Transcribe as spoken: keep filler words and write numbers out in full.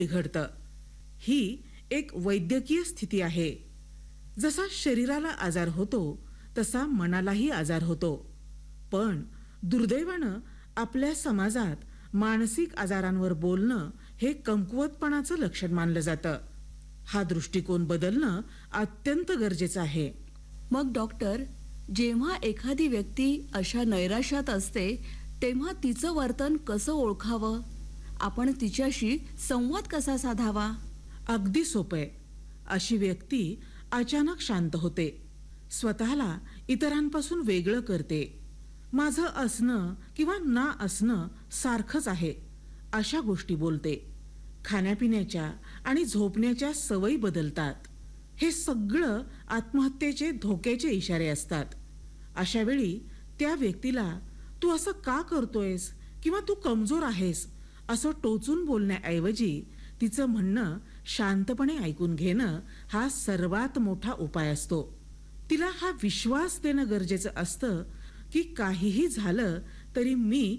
बिघडतं. ही एक वैद्यकीय स्थिती आहे. जसा शरीराला आजार होतो तसा मनालाही आजार होतो. पण दुर्दैवानं आपल्या समाजात मानसिक आजारांवर बोलणं हे कमकुवतपणाचं लक्षण मानलं जातं. हा दृष्टिकोन बदलणं अत्यंत गरजेचं आहे. मग डॉक्टर, जेव्हा एखादी व्यक्ती अशा नैराश्यात असते तेव्हा तिचं वर्तन कसं ओळखावं? आपण तिच्याशी संवाद कसा साधावा? अगदी सोपे. अशी व्यक्ती अचानक शांत होते, स्वतःला इतरांपासून वेगळं करते. माझं असणं किंवा ना असणं सारखंच आहे अशा गोष्टी बोलते. खाण्यापिण्याच्या आणि झोपण्याच्या सवयी बदलतात. हे सगळं आत्महत्येचे धोक्याचे इशारे असतात. अशा वेळी त्या व्यक्तीला तू असं का करतोयस किंवा तू कमजोर आहेस असं टोचून बोलण्याऐवजी तिचं म्हणणं शांतपणे ऐकून घेणं हा सर्वात मोठा उपाय असतो. तिला हा विश्वास देणं गरजेचं असतं की काहीही झालं तरी मी